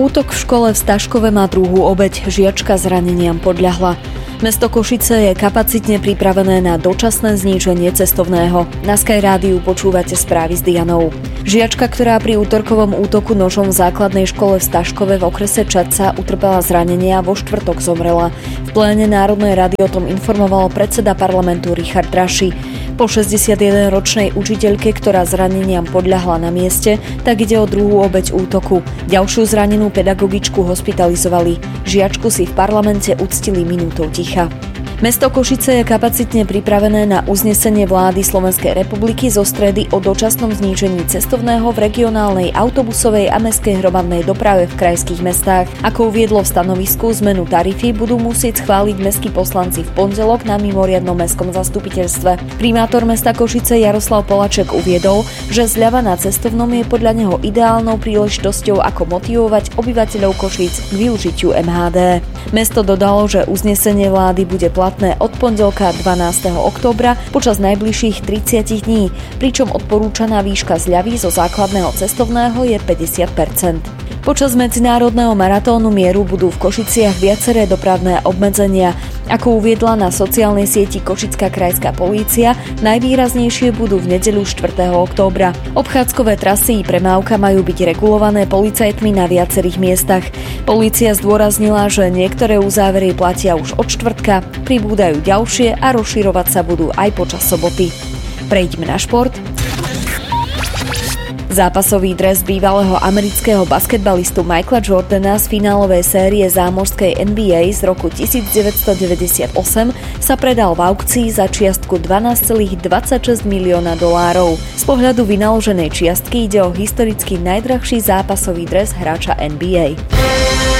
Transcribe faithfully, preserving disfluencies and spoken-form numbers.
Útok v škole v Staškove má druhú obeť. Žiačka zraneniam podľahla. Mesto Košice je kapacitne pripravené na dočasné zníženie cestovného. Na Sky rádiu počúvate správy s Dianou. Žiačka, ktorá pri útorkovom útoku nožom v základnej škole v Staškove v okrese Čadca utrpela zranenia a vo štvrtok zomrela. V pléne Národnej rady o tom informoval predseda parlamentu Richard Raši. Po šesťdesiatjedenročnej učiteľke, ktorá zraneniam podľahla na mieste, tak ide o druhú obeť útoku. Ďalšiu zranenú pedagogičku hospitalizovali. Žiačku si v parlamente uctili minútou ticha. Mesto Košice je kapacitne pripravené na uznesenie vlády Slovenskej republiky zo stredy o dočasnom znížení cestovného v regionálnej autobusovej a mestskej hromadnej doprave v krajských mestách. Ako uviedlo v stanovisku, zmenu tarify budú musieť schváliť mestskí poslanci v pondelok na mimoriadnom mestskom zastupiteľstve. Primátor mesta Košice Jaroslav Poláček uviedol, že zľava na cestovnom je podľa neho ideálnou príležitosťou, ako motivovať obyvateľov Košíc k využitiu em há dé. Mesto dodalo, že uznesenie vlády bude platné od pondelka dvanásteho októbra počas najbližších tridsať dní, pričom odporúčaná výška zľavy zo základného cestovného je päťdesiat percent. Počas medzinárodného maratónu mieru budú v Košiciach viaceré dopravné obmedzenia. Ako uviedla na sociálnej sieti Košická krajská polícia, najvýraznejšie budú v nedeľu štvrtého októbra. Obchádzkové trasy i premávka majú byť regulované policajtmi na viacerých miestach. Polícia zdôraznila, že niektoré uzávery platia už od štvrtka, pribúdajú ďalšie a rozširovať sa budú aj počas soboty. Prejdime na šport. Zápasový dres bývalého amerického basketbalistu Michaela Jordana z finálovej série zámořskej en bí ej z roku devätnásťstodeväťdesiatosem sa predal v aukcii za čiastku dvanásť celá dvadsaťšesť milióna dolárov. Z pohľadu vynaloženej čiastky ide o historicky najdrahší zápasový dres hráča en bí ej.